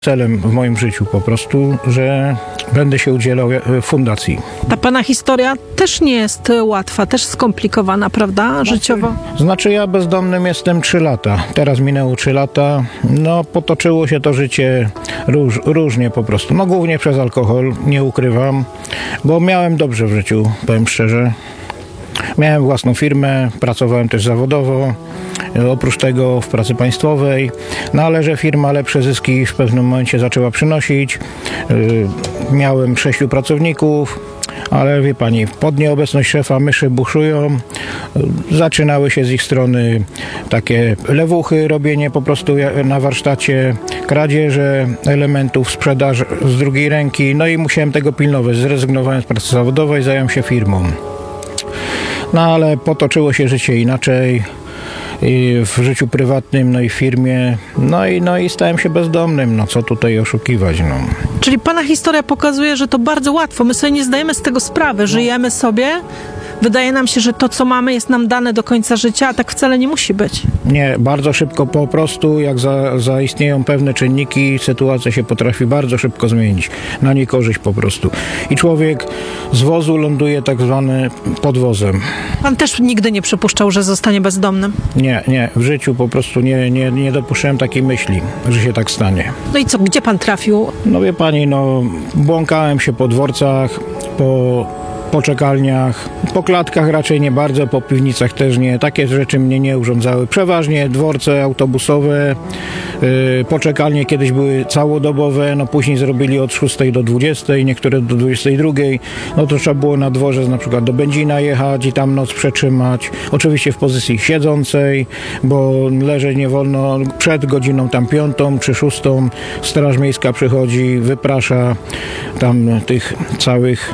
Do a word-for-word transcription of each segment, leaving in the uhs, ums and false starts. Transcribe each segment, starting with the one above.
celem w moim życiu po prostu, że będę się udzielał fundacji. Ta pana historia też nie jest łatwa, też skomplikowana, prawda, życiowo? Znaczy ja bezdomnym jestem trzy lata. Teraz minęło trzy lata. No potoczyło się to życie róż, różnie po prostu. No głównie przez alkohol, nie ukrywam, bo miałem dobrze w życiu, powiem szczerze. Miałem własną firmę, pracowałem też zawodowo, oprócz tego w pracy państwowej, no ale że firma lepsze zyski w pewnym momencie zaczęła przynosić. Miałem sześciu pracowników, ale wie pani, pod nieobecność szefa myszy buszują. Zaczynały się z ich strony takie lewuchy, robienie po prostu na warsztacie, kradzieże elementów, sprzedaż z drugiej ręki, no i musiałem tego pilnować. Zrezygnowałem z pracy zawodowej, zająłem się firmą. No ale potoczyło się życie inaczej i w życiu prywatnym, no i w firmie, no i, no i stałem się bezdomnym, no co tutaj oszukiwać, no. Czyli pana historia pokazuje, że to bardzo łatwo, my sobie nie zdajemy z tego sprawy, żyjemy sobie, wydaje nam się, że to, co mamy, jest nam dane do końca życia, a tak wcale nie musi być. Nie, bardzo szybko po prostu, jak za, zaistnieją pewne czynniki, sytuacja się potrafi bardzo szybko zmienić, na niekorzyść po prostu. I człowiek z wozu ląduje tak zwany pod wozem. Pan też nigdy nie przypuszczał, że zostanie bezdomnym? Nie, nie, w życiu po prostu nie, nie, nie dopuszczałem takiej myśli, że się tak stanie. No i co, gdzie pan trafił? No wie pani, no błąkałem się po dworcach, po poczekalniach, po klatkach raczej nie bardzo, po piwnicach też nie. Takie rzeczy mnie nie urządzały. Przeważnie dworce autobusowe, yy, poczekalnie kiedyś były całodobowe, no później zrobili od szóstej do dwudziestej, niektóre do dwudziestej drugiej. No to trzeba było na dworze na przykład do Będzina jechać i tam noc przetrzymać. Oczywiście w pozycji siedzącej, bo leżeć nie wolno. Przed godziną tam piątą czy szóstą Straż Miejska przychodzi, wyprasza tam tych całych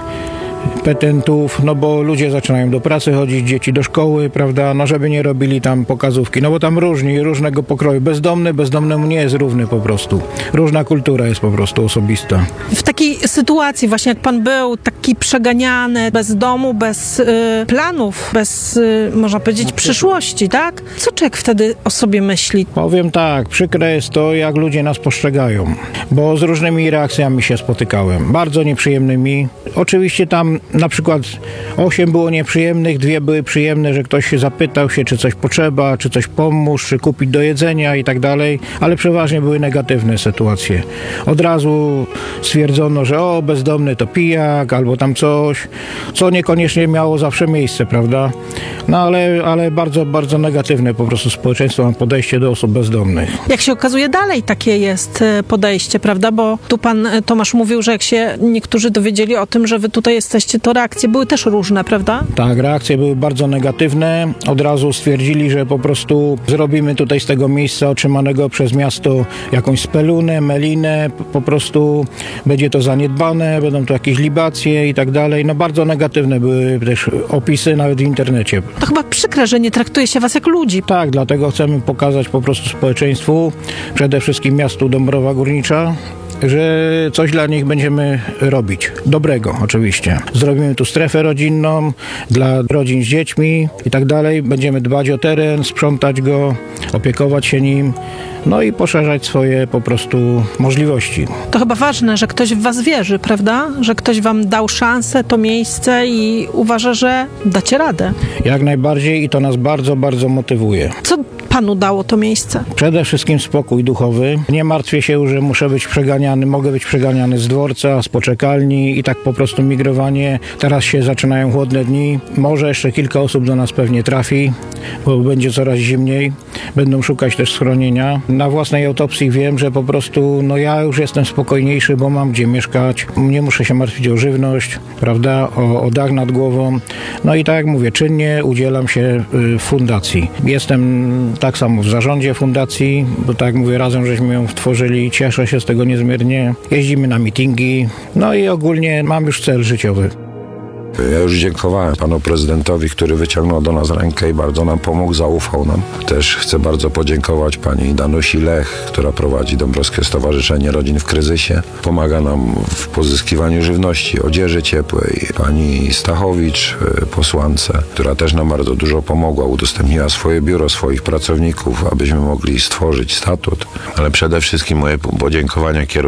petentów, no bo ludzie zaczynają do pracy chodzić, dzieci do szkoły, prawda, no żeby nie robili tam pokazówki, no bo tam różni, różnego pokroju. Bezdomny, bezdomnemu nie jest równy po prostu. Różna kultura jest po prostu osobista. W takiej sytuacji właśnie jak pan był, taki przeganiany, bez domu, bez y, planów, bez, y, można powiedzieć, przyszłości, tak? Co człowiek wtedy o sobie myśli? Powiem tak, przykre jest to, jak ludzie nas postrzegają, bo z różnymi reakcjami się spotykałem, bardzo nieprzyjemnymi. Oczywiście tam na przykład osiem było nieprzyjemnych, dwie były przyjemne, że ktoś się zapytał się, czy coś potrzeba, czy coś pomóż, czy kupić do jedzenia i tak dalej, ale przeważnie były negatywne sytuacje. Od razu stwierdzono, że o, bezdomny to pijak, albo tam coś, co niekoniecznie miało zawsze miejsce, prawda? No ale, ale bardzo, bardzo negatywne po prostu społeczeństwo ma podejście do osób bezdomnych. Jak się okazuje, dalej takie jest podejście, prawda? Bo tu pan Tomasz mówił, że jak się niektórzy dowiedzieli o tym, że wy tutaj jesteście, to reakcje były też różne, prawda? Tak, reakcje były bardzo negatywne. Od razu stwierdzili, że po prostu zrobimy tutaj z tego miejsca otrzymanego przez miasto jakąś spelunę, melinę, po prostu będzie to zaniedbane, będą to jakieś libacje i tak dalej. No bardzo negatywne były też opisy nawet w internecie. To chyba przykre, że nie traktuje się was jak ludzi. Tak, dlatego chcemy pokazać po prostu społeczeństwu, przede wszystkim miastu Dąbrowa Górnicza, że coś dla nich będziemy robić. Dobrego oczywiście. Zrobimy tu strefę rodzinną dla rodzin z dziećmi i tak dalej. Będziemy dbać o teren, sprzątać go, opiekować się nim, no i poszerzać swoje po prostu możliwości. To chyba ważne, że ktoś w was wierzy, prawda? Że ktoś wam dał szansę, to miejsce i uważa, że dacie radę. Jak najbardziej i to nas bardzo, bardzo motywuje. Co panu dało to miejsce? Przede wszystkim spokój duchowy. Nie martwię się, że muszę być przeganiany, mogę być przeganiany z dworca, z poczekalni i tak po prostu migrowanie. Teraz się zaczynają chłodne dni. Może jeszcze kilka osób do nas pewnie trafi, bo będzie coraz zimniej. Będą szukać też schronienia. Na własnej autopsji wiem, że po prostu no ja już jestem spokojniejszy, bo mam gdzie mieszkać. Nie muszę się martwić o żywność, prawda, o, o dach nad głową. No i tak jak mówię, czynnie udzielam się w fundacji. Jestem tak samo w zarządzie fundacji, bo tak jak mówię, razem żeśmy ją tworzyli. Cieszę się z tego niezmiernie. Jeździmy na mityngi. No i ogólnie mam już cel życiowy. Ja już dziękowałem panu prezydentowi, który wyciągnął do nas rękę i bardzo nam pomógł, zaufał nam. Też chcę bardzo podziękować pani Danusi Lech, która prowadzi Dąbrowskie Stowarzyszenie Rodzin w Kryzysie. Pomaga nam w pozyskiwaniu żywności, odzieży ciepłej. Pani Stachowicz, posłance, która też nam bardzo dużo pomogła, udostępniła swoje biuro, swoich pracowników, abyśmy mogli stworzyć statut. Ale przede wszystkim moje podziękowania kieruję